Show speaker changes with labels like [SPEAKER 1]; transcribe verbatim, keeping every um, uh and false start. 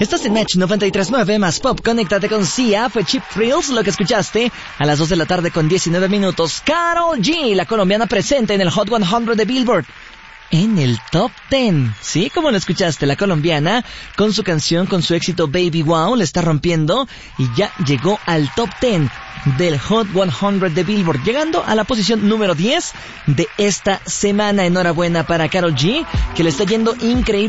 [SPEAKER 1] Estás en Match noventa y tres punto nueve más Pop. Conéctate con Sia. Fue Cheap Thrills lo que escuchaste a las dos de la tarde con diecinueve minutos. Karol G, la colombiana presente en el Hot cien de Billboard. En el Top diez, ¿sí? Como lo escuchaste, la colombiana con su canción, con su éxito Baby Wow, le está rompiendo y ya llegó al Top diez del Hot cien de Billboard, llegando a la posición número diez de esta semana. Enhorabuena para Karol G, que le está yendo increíble.